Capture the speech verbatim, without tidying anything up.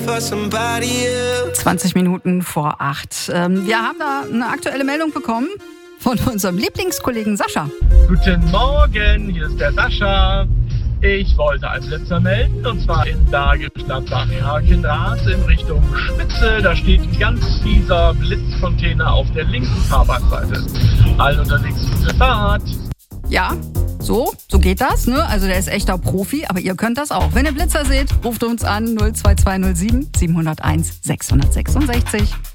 zwanzig Minuten vor acht. Ähm, wir haben da eine aktuelle Meldung bekommen von unserem Lieblingskollegen Sascha. Guten Morgen, hier ist der Sascha. Ich wollte einen Blitzer melden, und zwar in Bergisch-Gladbach-Herkenrath in Richtung Spitze. Da steht ein ganz fieser Blitzcontainer auf der linken Fahrbahnseite. Allen unterwegs gute Fahrt. Ja, so, so geht das, ne? Also der ist echter Profi, aber ihr könnt das auch. Wenn ihr Blitzer seht, ruft uns an null zwei zwei null sieben sieben null eins sechs sechs sechs.